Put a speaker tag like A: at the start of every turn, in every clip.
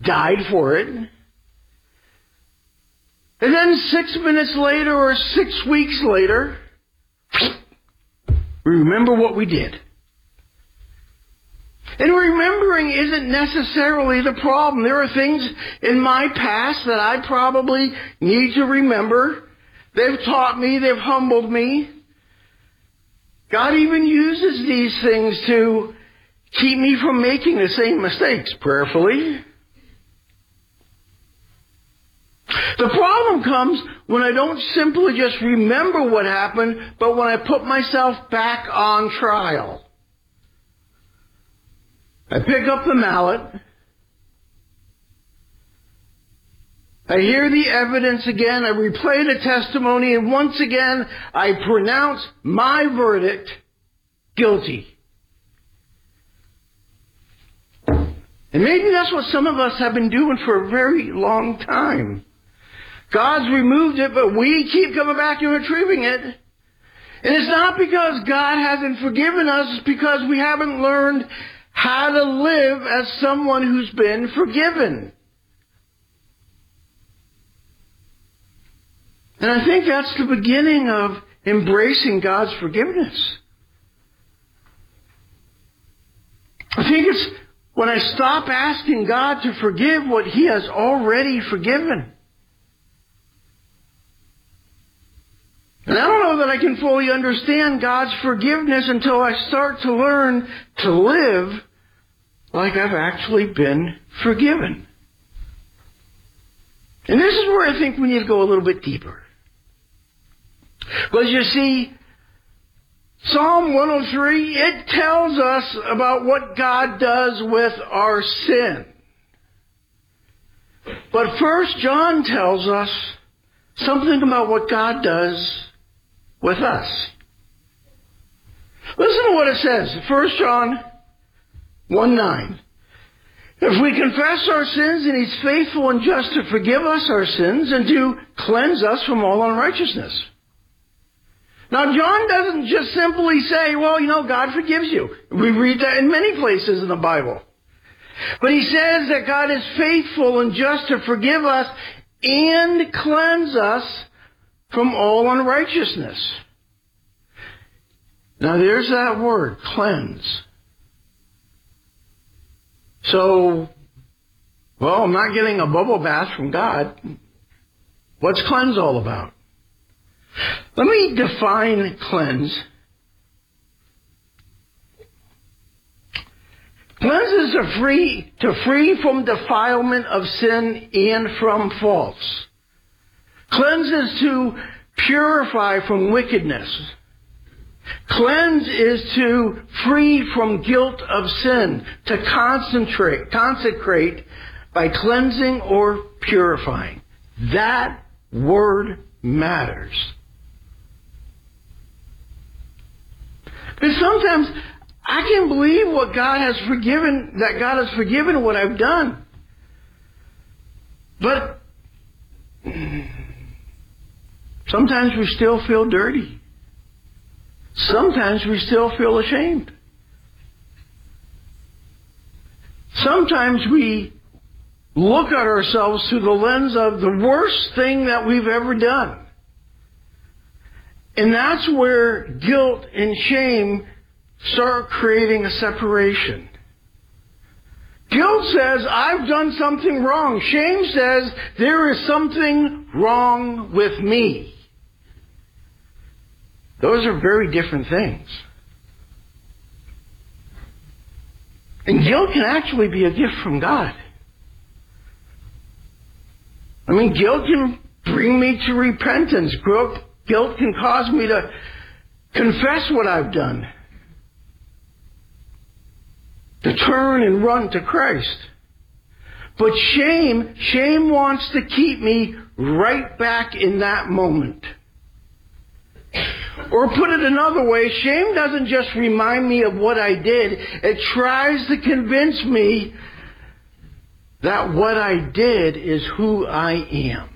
A: died for it. And then 6 minutes later or 6 weeks later, we remember what we did. And remembering isn't necessarily the problem. There are things in my past that I probably need to remember. They've taught me, they've humbled me. God even uses these things to keep me from making the same mistakes prayerfully. The problem comes when I don't simply just remember what happened, but when I put myself back on trial. I pick up the mallet. I hear the evidence again. I replay the testimony. And once again, I pronounce my verdict guilty. And maybe that's what some of us have been doing for a very long time. God's removed it, but we keep coming back and retrieving it. And it's not because God hasn't forgiven us. It's because we haven't learned how to live as someone who's been forgiven. And I think that's the beginning of embracing God's forgiveness. I think it's when I stop asking God to forgive what He has already forgiven. And I don't know that I can fully understand God's forgiveness until I start to learn to live like I've actually been forgiven. And this is where I think we need to go a little bit deeper. Because you see, Psalm 103, it tells us about what God does with our sin. But 1 John tells us something about what God does with us. Listen to what it says. 1 John 1:9. If we confess our sins, then He's faithful and just to forgive us our sins and to cleanse us from all unrighteousness. Now, John doesn't just simply say, well, God forgives you. We read that in many places in the Bible. But he says that God is faithful and just to forgive us and cleanse us from all unrighteousness. Now, there's that word, cleanse. So, I'm not getting a bubble bath from God. What's cleanse all about? Let me define cleanse. Cleanse is to free from defilement of sin and from faults. Cleanse is to purify from wickedness. Cleanse is to free from guilt of sin, to consecrate by cleansing or purifying. That word matters. Because sometimes I can't believe what God has forgiven, that God has forgiven what I've done. But sometimes we still feel dirty. Sometimes we still feel ashamed. Sometimes we look at ourselves through the lens of the worst thing that we've ever done. And that's where guilt and shame start creating a separation. Guilt says, I've done something wrong. Shame says, there is something wrong with me. Those are very different things. And guilt can actually be a gift from God. Guilt can bring me to repentance. Guilt can cause me to confess what I've done. To turn and run to Christ. But shame wants to keep me right back in that moment. Or put it another way, shame doesn't just remind me of what I did. It tries to convince me that what I did is who I am.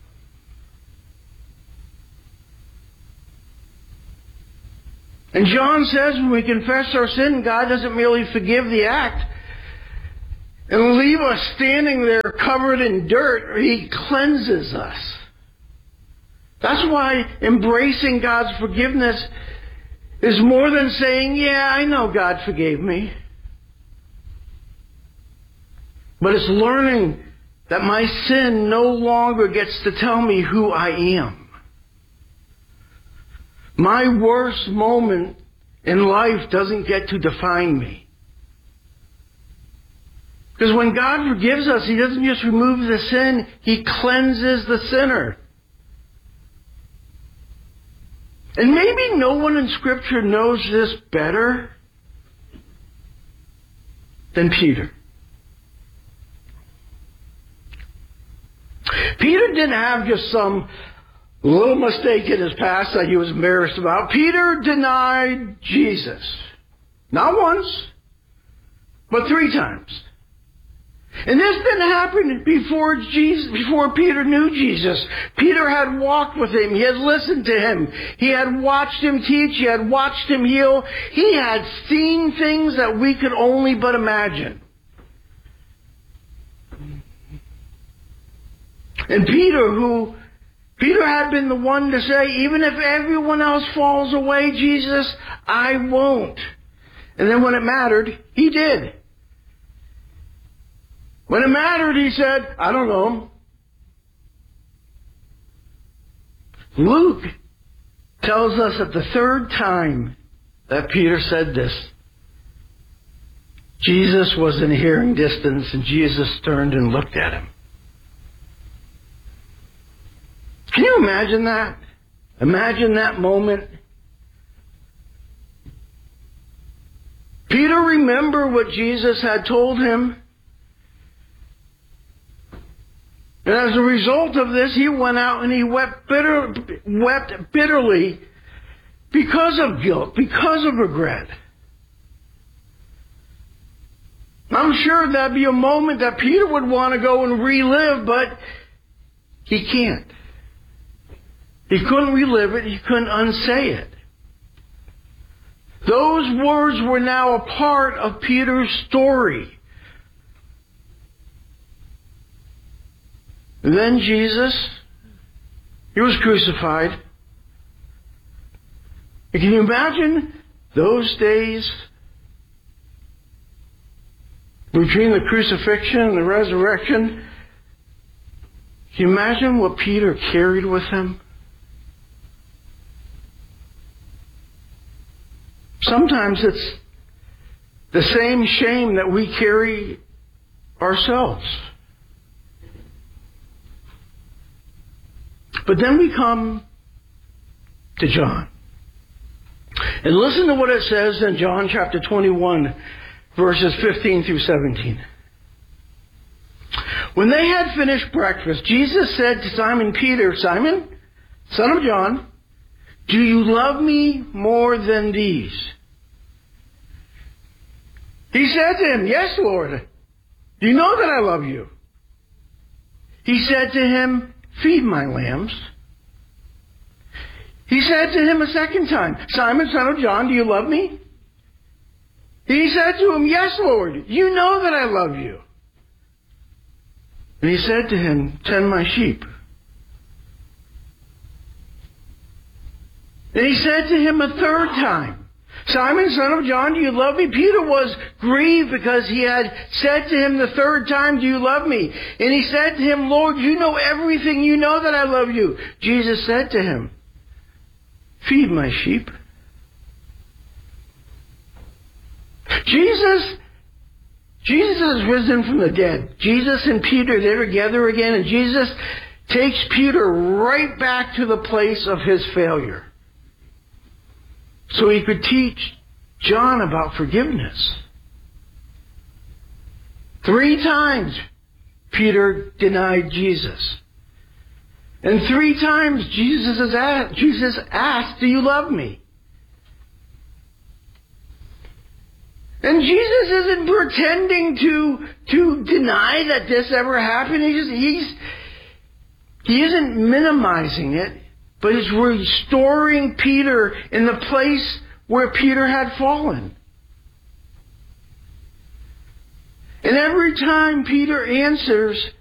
A: And John says when we confess our sin, God doesn't merely forgive the act. and leave us standing there covered in dirt. He cleanses us. That's why embracing God's forgiveness is more than saying, yeah, I know God forgave me. But it's learning that my sin no longer gets to tell me who I am. My worst moment in life doesn't get to define me. Because when God forgives us, He doesn't just remove the sin, He cleanses the sinner. And maybe no one in Scripture knows this better than Peter. Peter didn't have just some little mistake in his past that he was embarrassed about. Peter denied Jesus. Not once, but 3 times. And this didn't happen before Peter knew Jesus. Peter had walked with Him. He had listened to Him. He had watched Him teach. He had watched Him heal. He had seen things that we could only but imagine. And Peter had been the one to say, even if everyone else falls away, Jesus, I won't. And then when it mattered, he did. When it mattered, he said, I don't know. Luke tells us that the 3rd time that Peter said this, Jesus was in hearing distance and Jesus turned and looked at him. Can you imagine that? Imagine that moment. Peter remembered what Jesus had told him. And as a result of this, he went out and he wept bitterly because of guilt, because of regret. I'm sure that'd be a moment that Peter would want to go and relive, but he can't. He couldn't relive it. He couldn't unsay it. Those words were now a part of Peter's story. And then Jesus, He was crucified. And can you imagine those days between the crucifixion and the resurrection? Can you imagine what Peter carried with him? Sometimes it's the same shame that we carry ourselves. But then we come to John. And listen to what it says in John chapter 21, verses 15 through 17. When they had finished breakfast, Jesus said to Simon Peter, Simon, son of John, do you love me more than these? He said to him, yes, Lord. Do you know that I love you? He said to him, feed my lambs. He said to him a second time, Simon, son of John, do you love me? He said to him, yes, Lord. You know that I love you. And he said to him, tend my sheep. And he said to him a 3rd time, Simon, son of John, do you love me? Peter was grieved because he had said to him the 3rd time, do you love me? And he said to him, Lord, you know everything. You know that I love you. Jesus said to him, feed my sheep. Jesus has risen from the dead. Jesus and Peter, they're together again, and Jesus takes Peter right back to the place of his failure, so he could teach John about forgiveness. 3 times Peter denied Jesus. And 3 times Jesus asked, do you love me? And Jesus isn't pretending to deny that this ever happened. He isn't minimizing it. But it's restoring Peter in the place where Peter had fallen. And every time Peter answers,